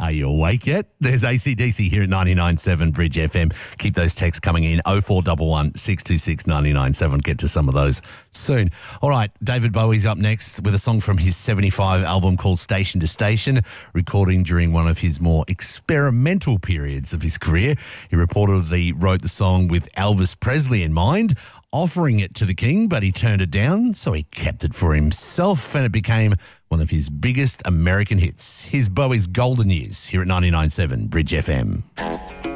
Are you awake yet? There's AC/DC here at 99.7 Bridge FM. Keep those texts coming in, 0411 626 997. Get to some of those soon. All right, David Bowie's up next with a song from his 75 album called Station to Station, recording during one of his more experimental periods of his career. He reportedly wrote the song with Elvis Presley in mind, offering it to the King, but he turned it down, so he kept it for himself, and it became one of his biggest American hits. Here's Bowie's Golden Years here at 99.7 Bridge FM.